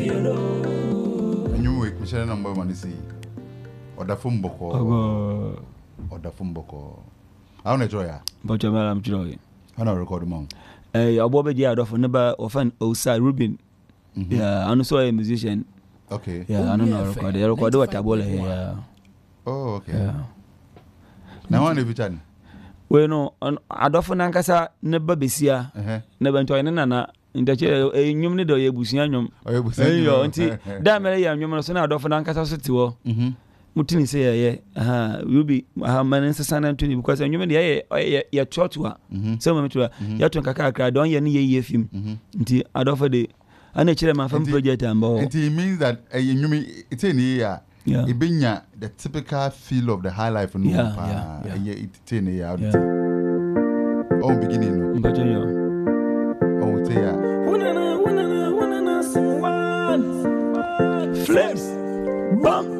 And you wait, Michelle number one is or the Fumboko or the Fumboko. I don't enjoy it. But I'm joy. I don't record them. A Bobby Yard of never often Osai Rubin. Yeah, I'm also a musician. Okay. Yeah, I don't know. Record what I bought here. Oh, okay. Now, one if you can. Well, no, I don't find Ankasa never be here. Never to an anna in the chair a human do a busianum. Oh, auntie, damn, I am human, so now I don't find Ankasa City. Mutini say, will be how many San Antonio because I'm human, your church. So much to your Kaka, don't you need a film? I'd offer the unnatural man from project and ball. It means that it's in here. Yeah, it being the typical feel of the high life. Yeah. It's in here. Oh, beginning. But you oh, flames. Bam.